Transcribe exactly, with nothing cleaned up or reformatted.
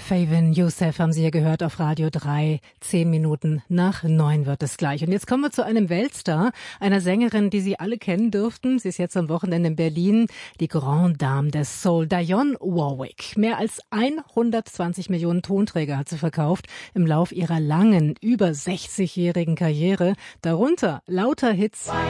Faven Youssef haben Sie hier gehört auf Radio drei. Zehn Minuten nach neun wird es gleich. Und jetzt kommen wir zu einem Weltstar, einer Sängerin, die Sie alle kennen dürften. Sie ist jetzt am Wochenende in Berlin, die Grande Dame des Soul, Dionne Warwick. Mehr als hundertzwanzig Millionen Tonträger hat sie verkauft im Lauf ihrer langen, über sechzigjährigen Karriere. Darunter lauter Hits